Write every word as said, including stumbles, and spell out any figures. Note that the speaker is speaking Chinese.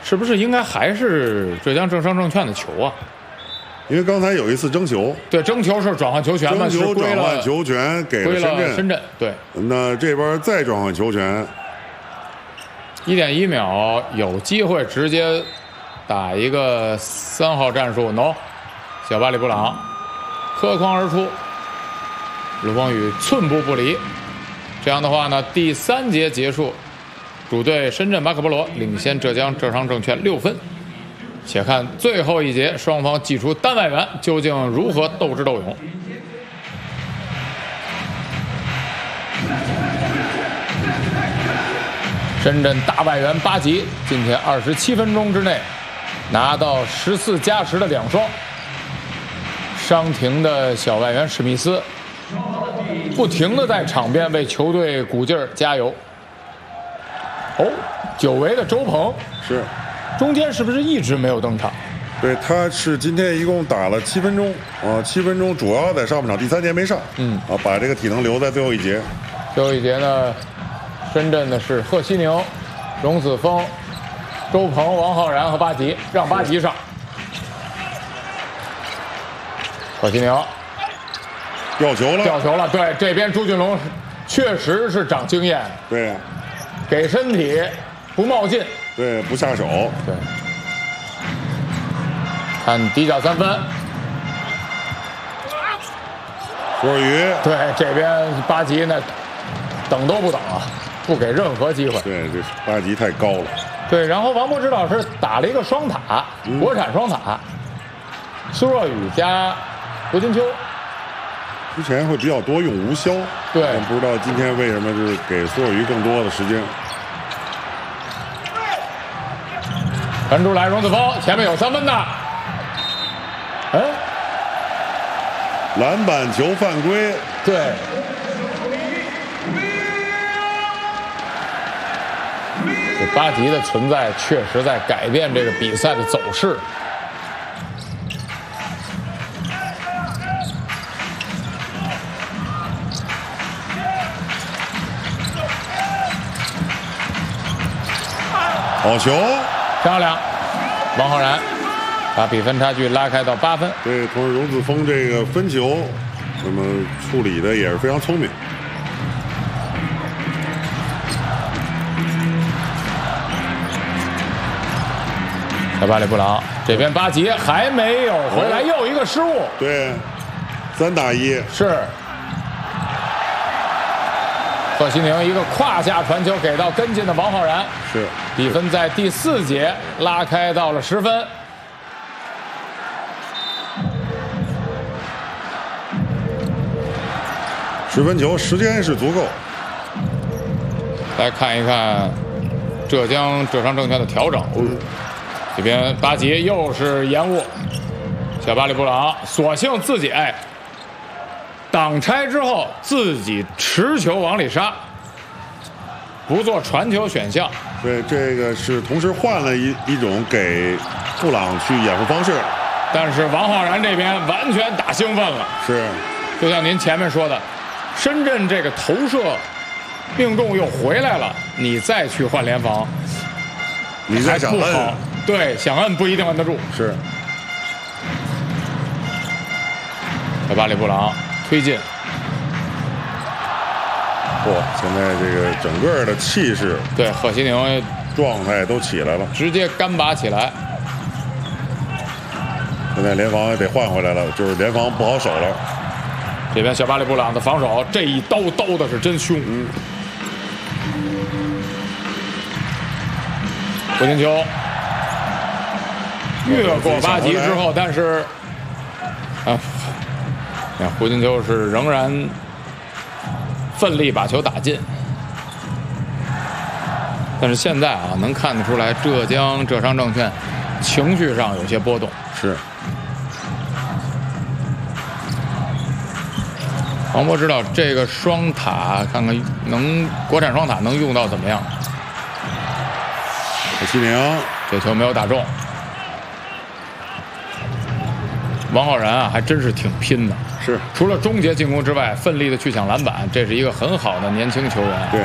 是不是应该还是浙江正商证券的球啊？ 因为刚才有一次争球， 对，争球是转换球权嘛， 争球转是归了换球权给了归深圳。 了深圳，对。 那这边再转换球权， 一点一秒有机会直接打一个三号战术 ，no， 小巴里布朗磕筐而出，卢光宇寸步不离。这样的话呢，第三节结束，主队深圳马可波罗领先浙江浙商证券六分。且看最后一节，双方祭出单外援，究竟如何斗智斗勇？深圳大外援巴吉今天二十七分钟之内拿到十四加时的两双。伤停的小外援史密斯不停地在场边为球队鼓劲儿加油。哦，久违的周鹏是。 中间是不是一直没有登场？ 对，他是今天一共打了七分钟啊，七分钟主要在上半场，第三节没上，嗯啊，把这个体能留在最后一节。 最后一节呢，深圳的是贺西宁、荣子峰、周鹏、王浩然和巴吉，让巴吉上。贺西宁掉球了， 掉球了。对，这边朱俊龙确实是长经验， 对， 给身体不冒进。 对，不下手。 对，看底角三分， 苏若雨。 对，这边巴吉呢，等都不等啊，不给任何机会。 对，这巴吉太高了。 对，然后王柏指导是打了一个双塔，嗯、国产双塔，苏若雨加胡金秋。 之前会比较多用吴潇， 对， 但不知道今天为什么就是给苏若雨更多的时间。 传出来，荣子峰前面有三分的，哎， 篮板球犯规， 对，这巴吉的存在确实在改变这个比赛的走势。 好球。 漂亮，王浩然把比分差距拉开到八分。 对，同时荣子峰这个分球，那么处理的也是非常聪明。 小巴里布朗这边巴吉还没有回来，又一个失误。 对，三打一。 是。贺西宁一个胯下传球给到跟进的王浩然， 是比分在第四节拉开到了十分。 十分球时间是足够。 来看一看浙江浙商证券的调整，嗯、这边巴吉又是延误，小巴里布朗索性自己哎。挡拆之后，自己持球往里杀，不做传球选项。 对，这个是同时换了一一种给布朗去掩护方式， 但是王浩然这边完全打兴奋了。 是， 就像您前面说的，深圳这个投射命中又回来了，你再去换联防， 你再想摁， 对，想摁不一定摁得住。 是， 小巴里布朗。推进， 嚯！现在这个整个的气势， 对贺西宁状态都起来了， 直接干拔起来。 现在联防也得换回来了，就是联防不好守了。 这边小巴里布朗的防守，这一刀刀的是真凶。嗯。胡金秋越过巴吉之后，但是啊。看胡金秋是仍然奋力把球打进，但是现在啊，能看得出来浙江浙商证券情绪上有些波动。 是。 王柏知道这个双塔，看看能国产双塔能用到怎么样？ 贺西宁这球没有打中。王浩然啊，还真是挺拼的。 是， 除了终结进攻之外，奋力的去抢篮板，这是一个很好的年轻球员。 对，